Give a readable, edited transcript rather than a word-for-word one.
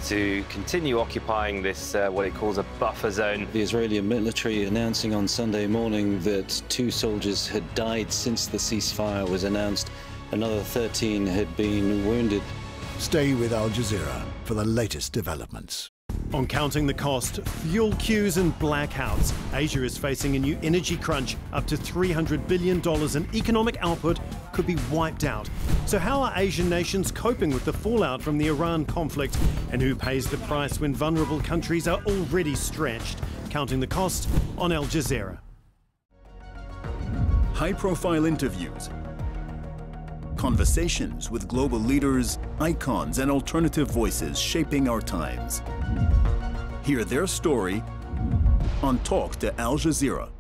to continue occupying this, what it calls a buffer zone. The Israeli military announcing on Sunday morning that 2 soldiers had died since the ceasefire was announced. Another 13 had been wounded. Stay with Al Jazeera for the latest developments. On Counting the Cost, fuel queues and blackouts, Asia is facing a new energy crunch. Up to $300 billion in economic output could be wiped out. So how are Asian nations coping with the fallout from the Iran conflict? And who pays the price when vulnerable countries are already stretched? Counting the Cost on Al Jazeera. High-profile interviews, conversations with global leaders, icons, and alternative voices shaping our times. Hear their story on Talk to Al Jazeera.